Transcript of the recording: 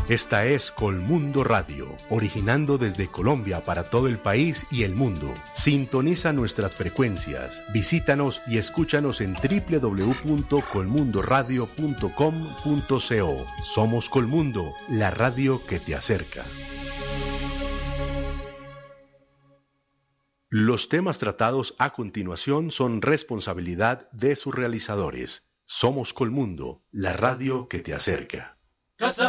Esta es Colmundo Radio, originando desde Colombia para todo el país y el mundo. Sintoniza nuestras frecuencias, visítanos y escúchanos en www.colmundoradio.com.co. Somos Colmundo, la radio que te acerca. Los temas tratados a continuación son responsabilidad de sus realizadores. Somos Colmundo, la radio que te acerca.